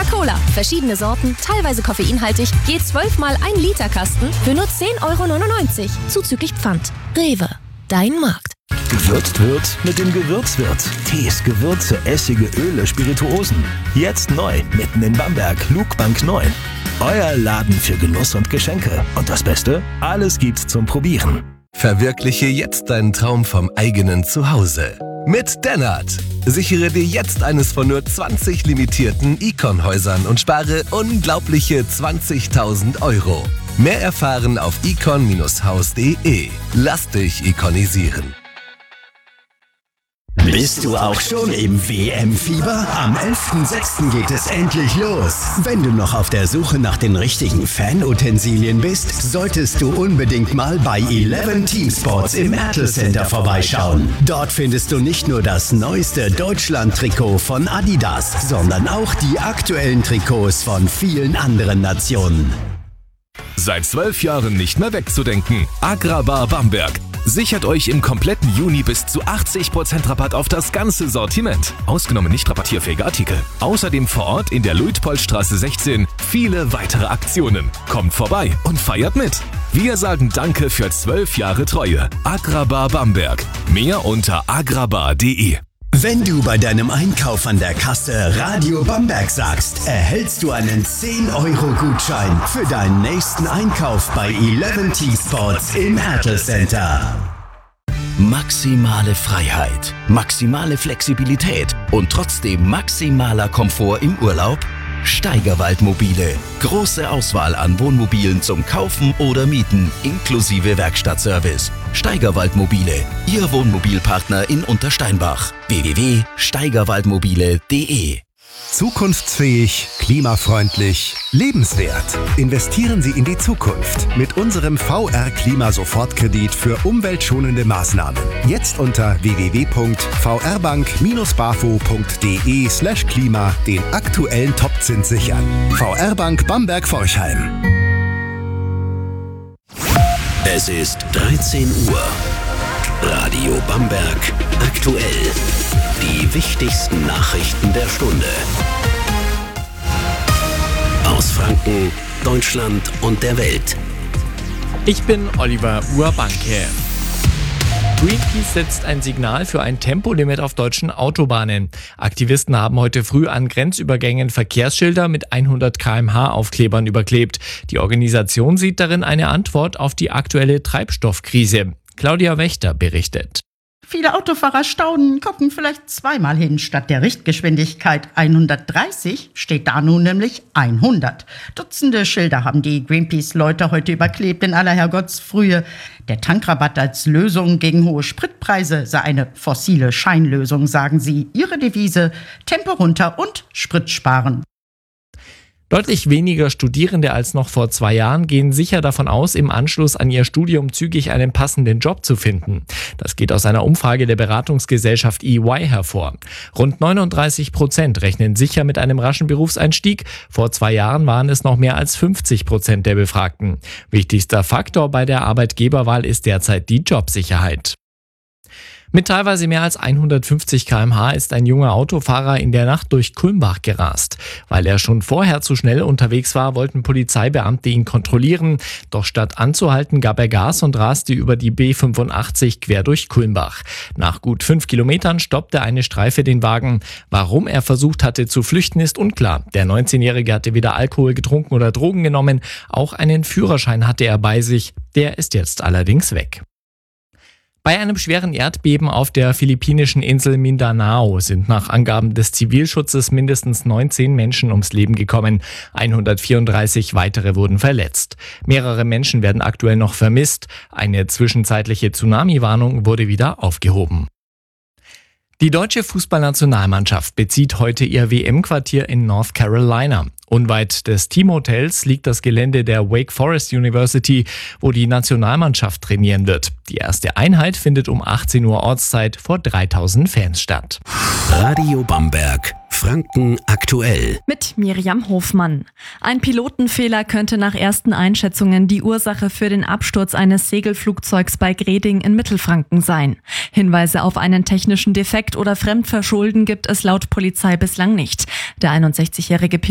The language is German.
Coca-Cola. Verschiedene Sorten, teilweise koffeinhaltig, je 12 mal 1 Liter Kasten für nur 10,99 € zuzüglich Pfand. Rewe, dein Markt. Gewürzt wird mit dem Gewürzwirt. Tees, Gewürze, Essige, Öle, Spirituosen. Jetzt neu, mitten in Bamberg, Lugbank 9. Euer Laden für Genuss und Geschenke. Und das Beste? Alles gibt's zum Probieren. Verwirkliche jetzt deinen Traum vom eigenen Zuhause. Mit Dennert. Sichere dir jetzt eines von nur 20 limitierten Icon-Häusern und spare unglaubliche 20.000 €. Mehr erfahren auf icon-haus.de. Lass dich ikonisieren. Bist du auch schon im WM-Fieber? Am 11.06. geht es endlich los. Wenn du noch auf der Suche nach den richtigen Fanutensilien bist, solltest du unbedingt mal bei 11 Team Sports im Ertl Center vorbeischauen. Dort findest du nicht nur das neueste Deutschland-Trikot von Adidas, sondern auch die aktuellen Trikots von vielen anderen Nationen. Seit 12 Jahren nicht mehr wegzudenken. Agrarbar Bamberg. Sichert euch im kompletten Juni bis zu 80% Rabatt auf das ganze Sortiment. Ausgenommen nicht rabattierfähige Artikel. Außerdem vor Ort in der Luitpoldstraße 16 viele weitere Aktionen. Kommt vorbei und feiert mit. Wir sagen Danke für 12 Jahre Treue. Agrarbar Bamberg. Mehr unter agrarbar.de. Wenn du bei deinem Einkauf an der Kasse Radio Bamberg sagst, erhältst du einen 10-€-Gutschein für deinen nächsten Einkauf bei 11 Team Sports im Ertl Center. Maximale Freiheit, maximale Flexibilität und trotzdem maximaler Komfort im Urlaub? Steigerwald-Mobile. Große Auswahl an Wohnmobilen zum Kaufen oder Mieten, inklusive Werkstattservice. Steigerwald-Mobile, Ihr Wohnmobilpartner in Untersteinbach. www.steigerwaldmobile.de. Zukunftsfähig, klimafreundlich, lebenswert. Investieren Sie in die Zukunft mit unserem VR-Klima-Sofortkredit für umweltschonende Maßnahmen. Jetzt unter www.vrbank-bafo.de/klima den aktuellen Topzins sichern. VR Bank Bamberg-Forchheim. Es ist 13 Uhr. Radio Bamberg aktuell. Die wichtigsten Nachrichten der Stunde. Aus Franken, Deutschland und der Welt. Ich bin Oliver Urbanke. Greenpeace setzt ein Signal für ein Tempolimit auf deutschen Autobahnen. Aktivisten haben heute früh an Grenzübergängen Verkehrsschilder mit 100 km/h Aufklebern überklebt. Die Organisation sieht darin eine Antwort auf die aktuelle Treibstoffkrise. Claudia Wächter berichtet. Viele Autofahrer staunen, gucken vielleicht zweimal hin. Statt der Richtgeschwindigkeit 130 steht da nun nämlich 100. Dutzende Schilder haben die Greenpeace-Leute heute überklebt in aller Herrgottsfrühe. Der Tankrabatt als Lösung gegen hohe Spritpreise sei eine fossile Scheinlösung, sagen sie. Ihre Devise: Tempo runter und Sprit sparen. Deutlich weniger Studierende als noch vor 2 Jahren gehen sicher davon aus, im Anschluss an ihr Studium zügig einen passenden Job zu finden. Das geht aus einer Umfrage der Beratungsgesellschaft EY hervor. Rund 39% rechnen sicher mit einem raschen Berufseinstieg. Vor 2 Jahren waren es noch mehr als 50% der Befragten. Wichtigster Faktor bei der Arbeitgeberwahl ist derzeit die Jobsicherheit. Mit teilweise mehr als 150 km/h ist ein junger Autofahrer in der Nacht durch Kulmbach gerast. Weil er schon vorher zu schnell unterwegs war, wollten Polizeibeamte ihn kontrollieren. Doch statt anzuhalten, gab er Gas und raste über die B85 quer durch Kulmbach. Nach gut 5 Kilometern stoppte eine Streife den Wagen. Warum er versucht hatte zu flüchten, ist unklar. Der 19-Jährige hatte weder Alkohol getrunken oder Drogen genommen. Auch einen Führerschein hatte er bei sich. Der ist jetzt allerdings weg. Bei einem schweren Erdbeben auf der philippinischen Insel Mindanao sind nach Angaben des Zivilschutzes mindestens 19 Menschen ums Leben gekommen. 134 weitere wurden verletzt. Mehrere Menschen werden aktuell noch vermisst. Eine zwischenzeitliche Tsunami-Warnung wurde wieder aufgehoben. Die deutsche Fußballnationalmannschaft bezieht heute ihr WM-Quartier in North Carolina. Unweit des Teamhotels liegt das Gelände der Wake Forest University, wo die Nationalmannschaft trainieren wird. Die erste Einheit findet um 18 Uhr Ortszeit vor 3000 Fans statt. Radio Bamberg, Franken aktuell. Mit Miriam Hofmann. Ein Pilotenfehler könnte nach ersten Einschätzungen die Ursache für den Absturz eines Segelflugzeugs bei Greding in Mittelfranken sein. Hinweise auf einen technischen Defekt oder Fremdverschulden gibt es laut Polizei bislang nicht. Der 61-jährige